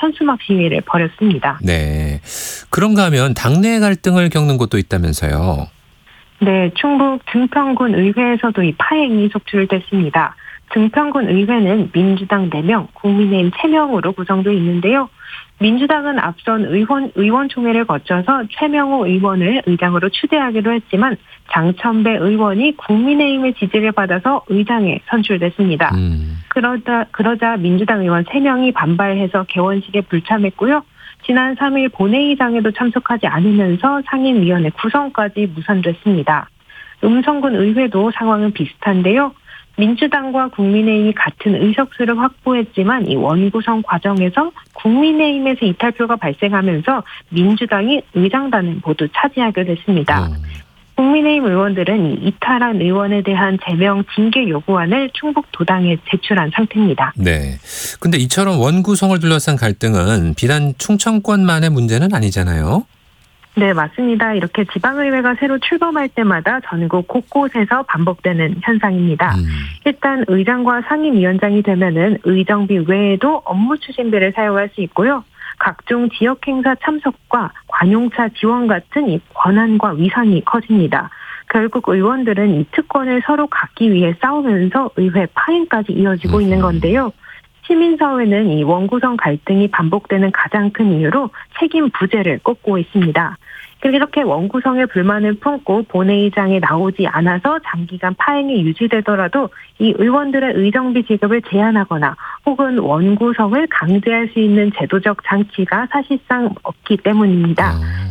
현수막 시위를 벌였습니다. 네. 그런가 하면 당내 갈등을 겪는 곳도 있다면서요. 네, 충북 등평군 의회에서도 이 파행이 속출됐습니다. 등평군 의회는 민주당 4명, 국민의힘 3명으로 구성되어 있는데요. 민주당은 앞선 의원총회를 거쳐서 최명호 의원을 의장으로 추대하기로 했지만 장천배 의원이 국민의힘의 지지를 받아서 의장에 선출됐습니다. 그러자 민주당 의원 3명이 반발해서 개원식에 불참했고요. 지난 3일 본회의장에도 참석하지 않으면서 상임위원회 구성까지 무산됐습니다. 음성군 의회도 상황은 비슷한데요. 민주당과 국민의힘이 같은 의석수를 확보했지만 이 원구성 과정에서 국민의힘에서 이탈표가 발생하면서 민주당이 의장단을 모두 차지하게 됐습니다. 국민의힘 의원들은 이 이탈한 의원에 대한 제명 징계 요구안을 충북도당에 제출한 상태입니다. 네. 근데 이처럼 원구성을 둘러싼 갈등은 비단 충청권만의 문제는 아니잖아요. 네, 맞습니다. 이렇게 지방의회가 새로 출범할 때마다 전국 곳곳에서 반복되는 현상입니다. 일단 의장과 상임위원장이 되면은 의정비 외에도 업무 추진비를 사용할 수 있고요. 각종 지역 행사 참석과 관용차 지원 같은 이 권한과 위상이 커집니다. 결국 의원들은 이 특권을 서로 갖기 위해 싸우면서 의회 파행까지 이어지고 있는 건데요. 시민사회는 이 원구성 갈등이 반복되는 가장 큰 이유로 책임 부재를 꼽고 있습니다. 이렇게 원구성에 불만을 품고 본회의장에 나오지 않아서 장기간 파행이 유지되더라도 이 의원들의 의정비 지급을 제한하거나 혹은 원구성을 강제할 수 있는 제도적 장치가 사실상 없기 때문입니다.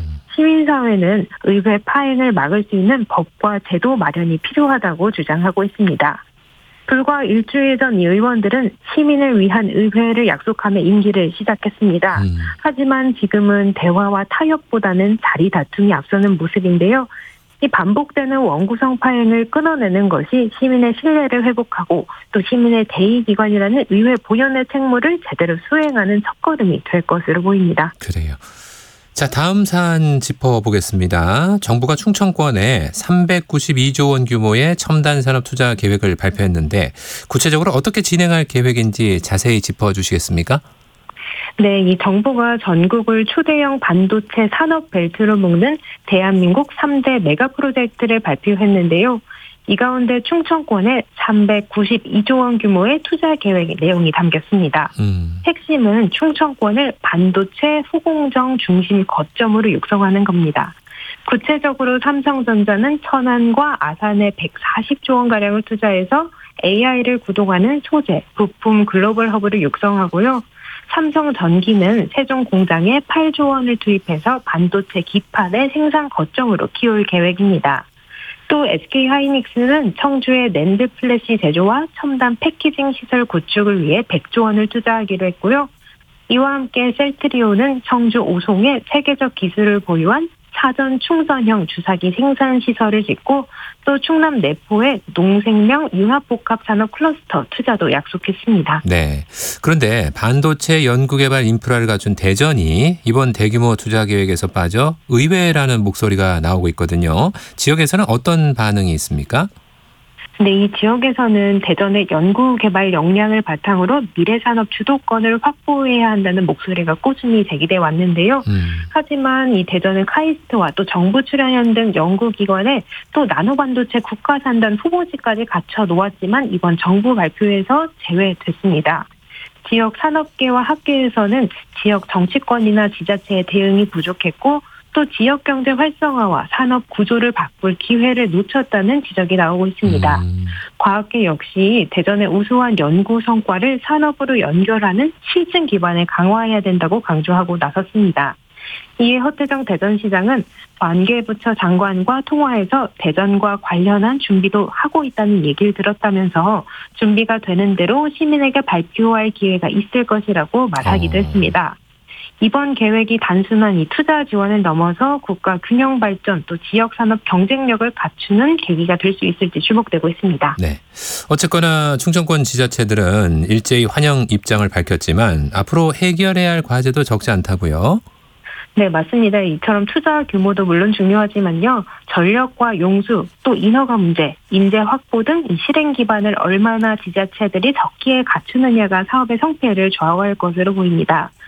시민사회는 의회 파행을 막을 수 있는 법과 제도 마련이 필요하다고 주장하고 있습니다. 불과 일주일 전 이 의원들은 시민을 위한 의회를 약속하며 임기를 시작했습니다. 하지만 지금은 대화와 타협보다는 자리 다툼이 앞서는 모습인데요. 이 반복되는 원구성 파행을 끊어내는 것이 시민의 신뢰를 회복하고 또 시민의 대의기관이라는 의회 본연의 책무를 제대로 수행하는 첫걸음이 될 것으로 보입니다. 그래요. 자, 다음 사안 짚어보겠습니다. 정부가 충청권에 392조 원 규모의 첨단 산업 투자 계획을 발표했는데 구체적으로 어떻게 진행할 계획인지 자세히 짚어주시겠습니까? 네, 이 정부가 전국을 초대형 반도체 산업 벨트로 묶는 대한민국 3대 메가 프로젝트를 발표했는데요. 이 가운데 충청권에 392조 원 규모의 투자 계획 내용이 담겼습니다. 핵심은 충청권을 반도체 후공정 중심 거점으로 육성하는 겁니다. 구체적으로 삼성전자는 천안과 아산에 140조 원가량을 투자해서 AI를 구동하는 소재, 부품 글로벌 허브를 육성하고요. 삼성전기는 세종 공장에 8조 원을 투입해서 반도체 기판의 생산 거점으로 키울 계획입니다. 또 SK하이닉스는 청주의 낸드 플래시 제조와 첨단 패키징 시설 구축을 위해 100조 원을 투자하기로 했고요. 이와 함께 셀트리온은 청주 오송에 세계적 기술을 보유한 사전 충전형 주사기 생산 시설을 짓고 또 충남 내포에 농생명 융합복합산업 클러스터 투자도 약속했습니다. 네. 그런데 반도체 연구개발 인프라를 갖춘 대전이 이번 대규모 투자 계획에서 빠져 의외라는 목소리가 나오고 있거든요. 지역에서는 어떤 반응이 있습니까? 네, 이 지역에서는 대전의 연구개발 역량을 바탕으로 미래산업 주도권을 확보해야 한다는 목소리가 꾸준히 제기돼 왔는데요. 하지만 이 대전은 카이스트와 또 정부 출연연 등 연구기관에 또 나노반도체 국가산단 후보지까지 갖춰 놓았지만 이번 정부 발표에서 제외됐습니다. 지역 산업계와 학계에서는 지역 정치권이나 지자체의 대응이 부족했고 또 지역경제 활성화와 산업 구조를 바꿀 기회를 놓쳤다는 지적이 나오고 있습니다. 과학계 역시 대전의 우수한 연구 성과를 산업으로 연결하는 실증 기반을 강화해야 된다고 강조하고 나섰습니다. 이에 허태정 대전시장은 관계부처 장관과 통화해서 대전과 관련한 준비도 하고 있다는 얘기를 들었다면서 준비가 되는 대로 시민에게 발표할 기회가 있을 것이라고 말하기도 했습니다. 이번 계획이 단순한 이 투자 지원을 넘어서 국가 균형 발전 또 지역 산업 경쟁력을 갖추는 계기가 될 수 있을지 주목되고 있습니다. 네. 어쨌거나 충청권 지자체들은 일제히 환영 입장을 밝혔지만 앞으로 해결해야 할 과제도 적지 않다고요? 네, 맞습니다. 이처럼 투자 규모도 물론 중요하지만요. 전력과 용수, 또 인허가 문제, 인재 확보 등 이 실행 기반을 얼마나 지자체들이 적기에 갖추느냐가 사업의 성패를 좌우할 것으로 보입니다.